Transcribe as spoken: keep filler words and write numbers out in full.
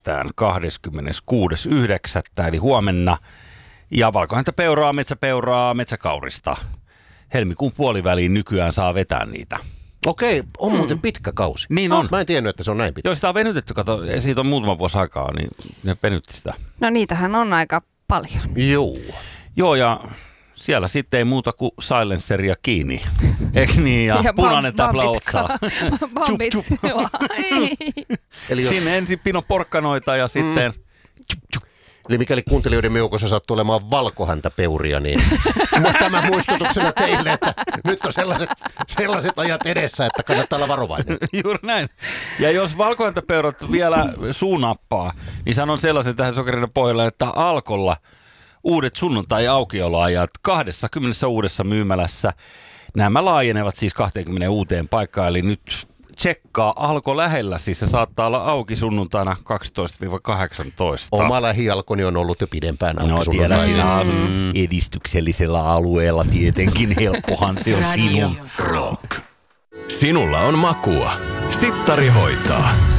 kahdeskymmeneskuudes yhdeksättä eli huomenna. Ja valkohäntäpeuraa, metsäpeuraa, metsäkaurista. Helmikuun puoliväliin nykyään saa vetää niitä. Okei, on muuten pitkä kausi. Niin on. Mä en tiennyt, että se on näin pitkä. Joo, sitä on venytetty, kato, siitä on muutama vuosi aikaa, niin ne venytti sitä. No niitähän on aika paljon. Joo. Joo, ja siellä sitten ei muuta kuin silenceria kiinni. Eikö niin? Ja, ja punainen täplä otsaa. Bambit. Eli jos... Sinne ensin pino porkkanoita ja sitten... Mm. Eli mikäli kuuntelijoiden joukossa sattuu olemaan valkohäntäpeuria, niin tämä muistutuksena teille, että nyt on sellaiset, sellaiset ajat edessä, että kannattaa olla varovainen. Juuri näin. Ja jos valkohäntäpeurat vielä suunappaa, niin sanon sellaisen tähän Sokerina pohjalla, että Alkolla uudet sunnuntai-aukioloajat kahdessakymmenessä uudessa myymälässä. Nämä laajenevat siis kaksikymmentä uuteen paikkaan, eli nyt tsekkaa Alko lähellä, siis se saattaa olla auki sunnuntaina kaksitoista kahdeksantoista. Oma lähialkoni on ollut jo pidempään auki no, sunnuntaina. No tiedä, sinä asut mm. edistyksellisellä alueella tietenkin, helppohan se on sinun. Rock. Sinulla on makua. Sittari hoitaa.